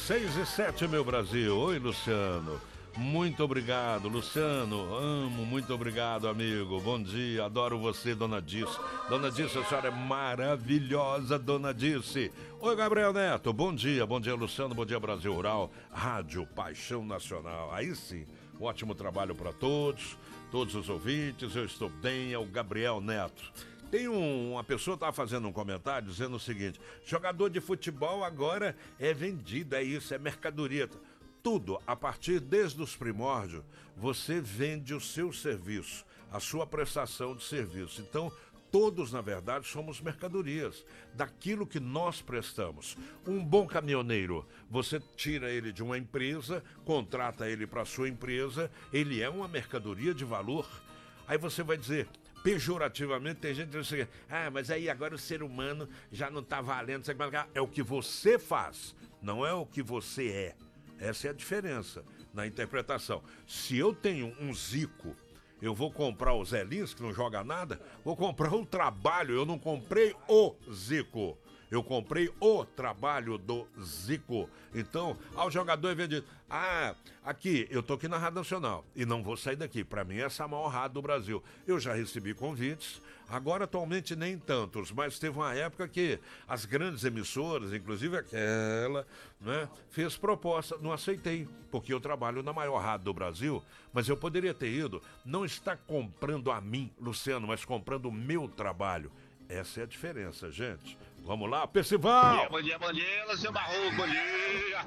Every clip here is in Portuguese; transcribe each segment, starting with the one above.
6:07, meu Brasil. Oi, Luciano. Muito obrigado, Luciano. Amo, muito obrigado, amigo. Bom dia, adoro você, dona Dirce. Dona Dirce, a senhora é maravilhosa, dona Dirce. Oi, Gabriel Neto. Bom dia, Luciano. Bom dia, Brasil Rural. Rádio Paixão Nacional. Aí sim, um ótimo trabalho para todos os ouvintes. Eu estou bem, é o Gabriel Neto. Tem uma pessoa que estava fazendo um comentário dizendo o seguinte: jogador de futebol agora é vendido, é isso, é mercadoria. Tudo, a partir desde os primórdios, você vende o seu serviço, a sua prestação de serviço. Então, todos, na verdade, somos mercadorias daquilo que nós prestamos. Um bom caminhoneiro, você tira ele de uma empresa, contrata ele para a sua empresa, ele é uma mercadoria de valor. Aí você vai dizer, pejorativamente, tem gente dizendo assim, mas aí agora o ser humano já não está valendo. É o que você faz, não é o que você é. Essa é a diferença na interpretação. Se eu tenho um Zico, eu vou comprar o Zé Lins, que não joga nada, vou comprar o trabalho, eu não comprei o Zico. Eu comprei o trabalho do Zico. Então, ao jogador é vendido. Aqui, eu tô aqui na Rádio Nacional e não vou sair daqui. Para mim, essa é a maior rádio do Brasil. Eu já recebi convites, agora atualmente nem tantos, mas teve uma época que as grandes emissoras, inclusive aquela, né, fez proposta. Não aceitei, porque eu trabalho na maior rádio do Brasil, mas eu poderia ter ido. Não está comprando a mim, Luciano, mas comprando o meu trabalho. Essa é a diferença, gente. Vamos lá, Percival! Bom dia, Luciano Barroso, bom dia!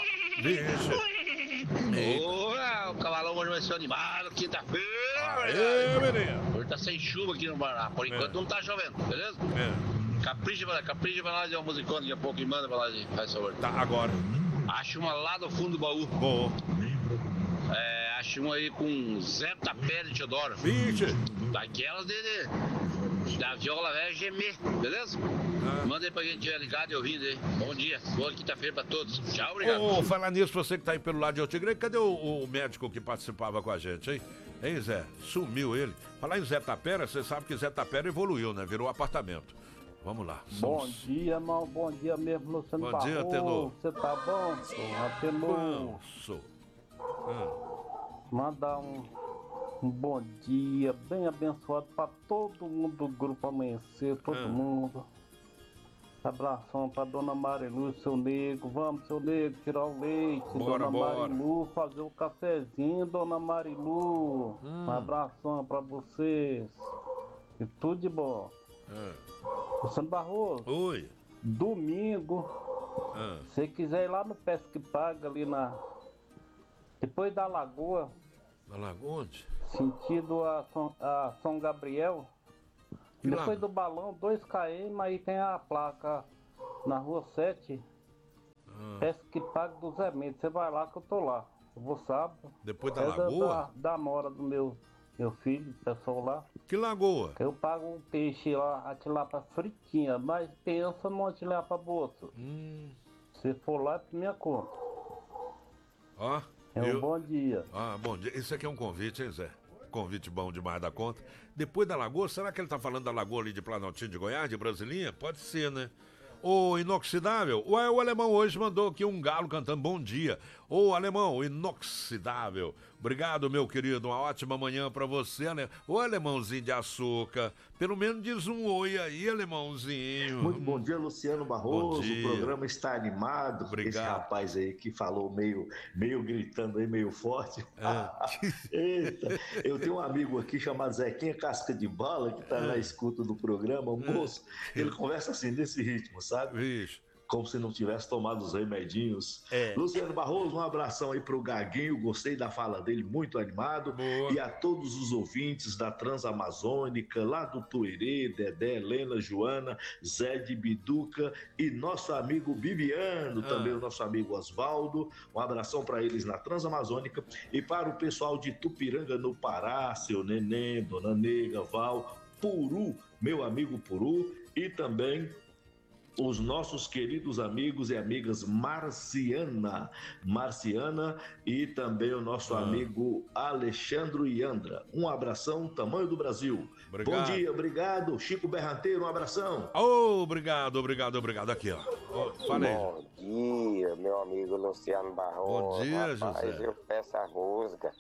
Vixe! O cavalão hoje vai ser animado, quinta-feira! Aê, menino! Hoje tá sem chuva aqui no Paraná, por enquanto não tá chovendo, beleza? Capricha pra nós, é uma musicona daqui a pouco e manda pra nós, faz favor. Tá, agora. Acho uma lá do fundo do baú. Boa. Acho uma aí com Zé Tapé de Teodoro. Vixe! Daquelas da viola velha gemer, beleza? Manda aí pra quem estiver ligado e ouvindo aí. Bom dia, boa quinta-feira pra todos. Tchau, obrigado. Falar nisso, você que tá aí pelo lado de Altigre, cadê o médico que participava com a gente, hein? Hein, Zé? Sumiu ele. Falar em Zé Tapera, você sabe que Zé Tapera evoluiu, né? Virou apartamento. Vamos lá. Bom dia, irmão. Bom dia mesmo, Luciano Barroso. Bom dia, Tenor. Você tá bom? Tenor. Sou. Mandar um bom dia bem abençoado para todo mundo do Grupo Amanhecer, todo mundo. Abração para Dona Marilu, seu nego. Vamos, seu nego, tirar o leite. Bora, Dona Marilu, fazer o cafezinho, Dona Marilu. Um abração para vocês. E tudo de bom. Luciano Barroso. Oi. Domingo. Se quiser ir lá no Pesca e Paga, ali depois da Lagoa. Na Lagoa onde? Sentido a São Gabriel. Que depois lá? do balão, 2 km, aí tem a placa na rua 7. Pesca e Paga do Zé Mendes. Você vai lá que eu tô lá. Eu vou sábado. Depois da Lagoa? Da nora do meu filho, pessoal lá. Que lagoa? Eu pago um peixe lá, a tilápia fritinha, mas pensa numa tilápia bolsa. Se for lá, é por minha conta. Ó. Um bom dia. Bom dia. Isso aqui é um convite, hein, Zé? Convite bom demais da conta. Depois da Lagoa, será que ele tá falando da Lagoa ali de Planaltina de Goiás, de Brasilinha? Pode ser, né? Ô, Inoxidável, o Alemão hoje mandou aqui um galo cantando bom dia. Ô, Alemão, Inoxidável, obrigado, meu querido, uma ótima manhã pra você, né? Ô, Alemãozinho de açúcar, pelo menos diz um oi aí, Alemãozinho. Muito bom dia, Luciano Barroso, Bom dia. O programa está animado. Obrigado. Esse rapaz aí que falou meio gritando aí, meio forte. Eita, eu tenho um amigo aqui chamado Zequinha Casca de Bala, que tá na escuta do programa, moço, ele conversa assim, nesse ritmo, sabe? Vixe. Como se não tivesse tomado os remedinhos. Luciano Barroso, um abração aí pro Gaguinho, gostei da fala dele, muito animado. Boa. E a todos os ouvintes da Transamazônica, lá do Tuerê, Dedé, Helena, Joana, Zé de Biduca e nosso amigo Bibiano, também o nosso amigo Osvaldo. Um abração para eles na Transamazônica e para o pessoal de Tupiranga, no Pará, seu Neném, Dona Nega, Val, Puru, meu amigo Puru, e também os nossos queridos amigos e amigas Marciana e também o nosso amigo Alexandre Iandra. Um abração, tamanho do Brasil. Obrigado. Bom dia, obrigado. Chico Berranteiro, um abração. Obrigado. Aqui, ó. Fala aí. Bom dia, meu amigo Luciano Barroso. Bom dia, Rapaz, José. eu peço a rusga.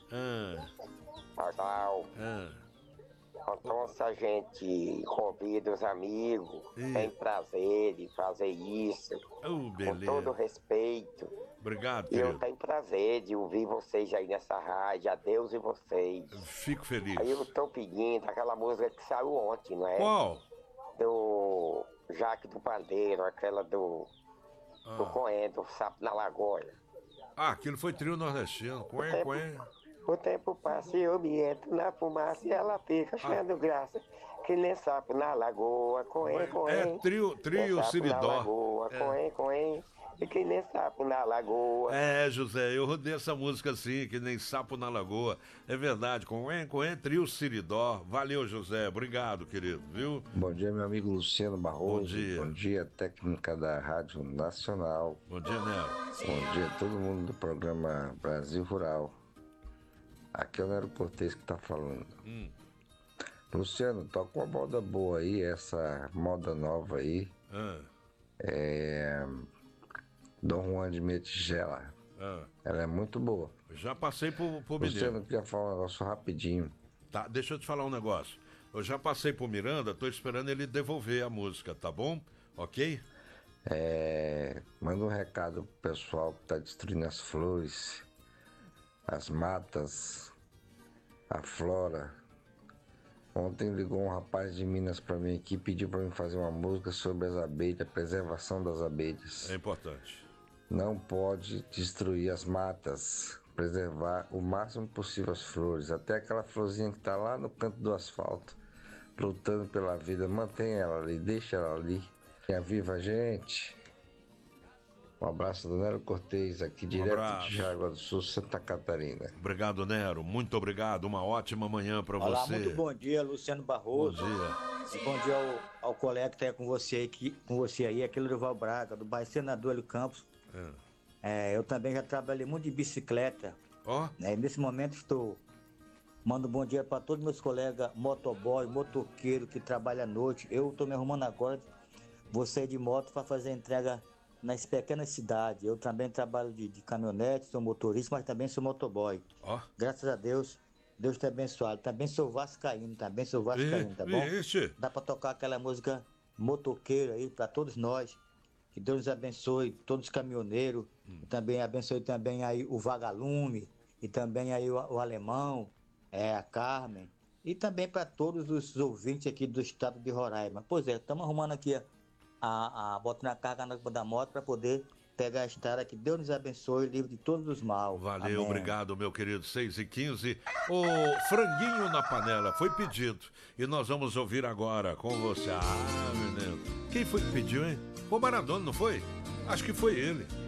Então, se a gente convida os amigos, tem prazer de fazer isso, com todo respeito. Obrigado, E eu querido. tenho prazer de ouvir vocês aí nessa rádio, adeus e vocês. Fico feliz. Aí eu tô pedindo aquela música que saiu ontem, não é? Qual? Do Jaque do Pandeiro, aquela do Coen, do Sapo na Lagoa. Aquilo foi trio nordestino. O tempo passa e eu me entro na fumaça e ela fica achando graça. Que nem sapo na lagoa, coen. É trio Siridó. Coen. E que nem sapo na lagoa. É, José, eu rodei essa música assim, que nem sapo na lagoa. É verdade, coen, trio Siridó. Valeu, José, obrigado, querido, viu? Bom dia, meu amigo Luciano Barroso. Bom dia. Bom dia, técnica da Rádio Nacional. Bom dia, Nero. Bom dia a todo mundo do programa Brasil Rural. Aqui é o Nero Cortez que tá falando. Luciano, toca uma moda boa aí, essa moda nova aí. Dom Juan de Metigela. Ela é muito boa. Já passei por Luciano, Miranda. eu queria falar um negócio rapidinho. Tá, deixa eu te falar um negócio. Eu já passei por Miranda, tô esperando ele devolver a música, tá bom? Ok? Manda um recado pro pessoal que tá destruindo as flores, as matas, a flora. Ontem ligou um rapaz de Minas pra mim aqui e pediu pra mim fazer uma música sobre as abelhas, a preservação das abelhas. É importante. Não pode destruir as matas, preservar o máximo possível as flores, até aquela florzinha que tá lá no canto do asfalto, lutando pela vida, mantém ela ali, deixa ela ali. Tenha viva a gente. Um abraço do Nero Cortez, aqui direto de Jaraguá do Sul, Santa Catarina. Obrigado, Nero. Muito obrigado. Uma ótima manhã para Olá, você. muito bom dia, Luciano Barroso. Bom dia. E bom dia ao colega que está com você aí, aquele Dorival Braga, do bairro Senador Hélio Campos. Eu também já trabalhei muito de bicicleta. Nesse momento mando um bom dia para todos meus colegas motoboy, motoqueiro que trabalham à noite. Eu estou me arrumando agora, vou sair de moto para fazer a entrega nas pequenas cidades. Eu também trabalho de caminhonete, sou motorista, mas também sou motoboy. Graças a Deus, Deus te abençoado. Também sou vascaíno, tá bom? Dá para tocar aquela música motoqueiro aí para todos nós. Que Deus nos abençoe, todos os caminhoneiros. E também abençoe também aí o Vagalume, e também aí o Alemão, a Carmen. E também para todos os ouvintes aqui do estado de Roraima. Pois é, estamos arrumando aqui botando a carga da moto para poder pegar a estrada. Que Deus nos abençoe e livre de todos os mal. Valeu, Amém. obrigado, meu querido. 6h15. O franguinho na panela foi pedido. E nós vamos ouvir agora com você. Menino. Quem foi que pediu, hein? Foi o Maradona, não foi? Acho que foi ele.